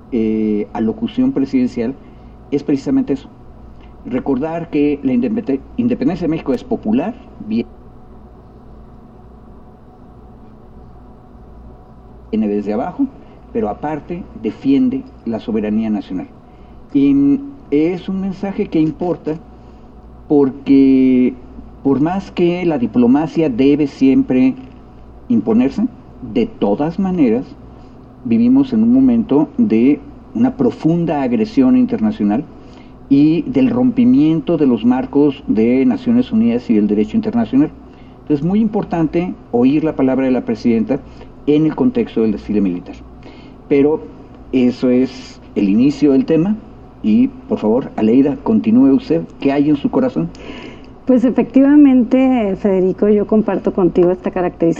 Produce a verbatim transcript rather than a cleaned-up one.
eh, alocución presidencial es precisamente eso. Recordar que la independencia de México es popular, viene desde abajo, pero aparte defiende la soberanía nacional. Y es un mensaje que importa porque por más que la diplomacia debe siempre imponerse, de todas maneras vivimos en un momento de una profunda agresión internacional y del rompimiento de los marcos de Naciones Unidas y del derecho internacional. Entonces es muy importante oír la palabra de la presidenta en el contexto del desfile militar. Pero eso es el inicio del tema y, por favor, Aleida, continúe usted. ¿Qué hay en su corazón? Pues efectivamente, Federico, yo comparto contigo esta característica